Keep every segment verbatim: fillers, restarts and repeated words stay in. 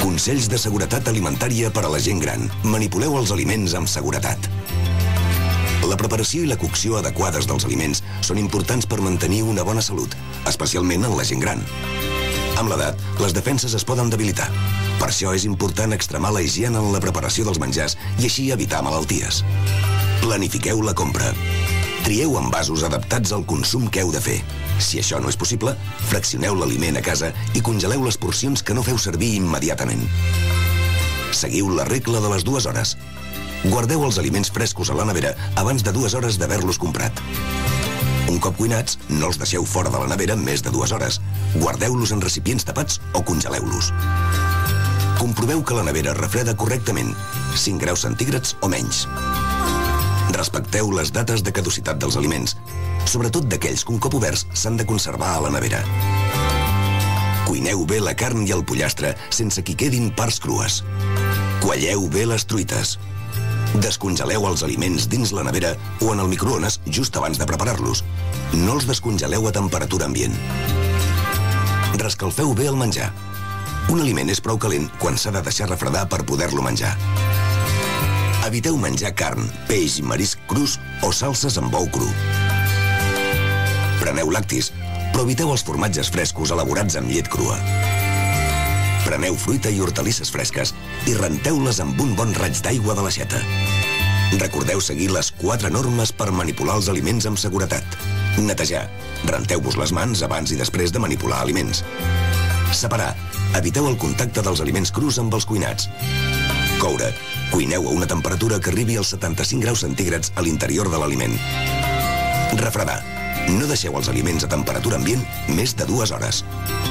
Consells de seguretat alimentària per a la gent gran. Manipuleu els aliments amb seguretat. La preparació i la cocció adequades dels aliments són importants per mantenir una bona salut, especialment en la gent gran. Amb l'edat, les defenses es poden debilitar. Per això és important extremar la higiene en la preparació dels menjars i així evitar malalties. Planifiqueu la compra. Trieu envasos adaptats al consum que heu de fer. Si això no és possible, fraccioneu l'aliment a casa i congeleu les porcions que no feu servir immediatament. Seguiu la regla de les dues hores. Guardeu els aliments frescos a la nevera abans de dues hores d'haver-los comprat. Un cop cuinats, no els deixeu fora de la nevera més de dues hores. Guardeu-los en recipients tapats o congeleu-los. Comproveu que la nevera refreda correctament, cinc graus centígrads o menys. Respecteu les dates de caducitat dels aliments, sobretot d'aquells que un cop oberts s'han de conservar a la nevera. Cuineu bé la carn i el pollastre sense que hi quedin parts crues. Qualleu bé les truites. Descongeleu els aliments dins la nevera o en el microones just abans de preparar-los. No els descongeleu a temperatura ambient. Rescalfeu bé el menjar. Un aliment és prou calent quan s'ha de deixar refredar per poder-lo menjar. Eviteu menjar carn, peix i marisc crus o salses amb ou cru. Preneu lactis, però eviteu els formatges frescos elaborats amb llet crua. Preneu fruita i hortalisses fresques i renteu-les amb un bon raig d'aigua de l'aixeta. Recordeu seguir les quatre normes per manipular els aliments amb seguretat. Netejar. Renteu-vos les mans abans i després de manipular aliments. Separar. Eviteu el contacte dels aliments crus amb els cuinats. Coure. Cuineu a una temperatura que arribi als setanta-cinc graus centígrads a l'interior de l'aliment. Refredar. No deixeu els aliments a temperatura ambient més de dues hores.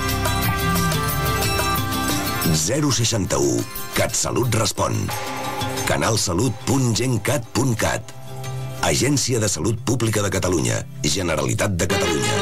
zero seixanta-u. CatSalut respon. canalsalut punt gencat punt cat. Agència de Salut Pública de Catalunya. Generalitat de Catalunya.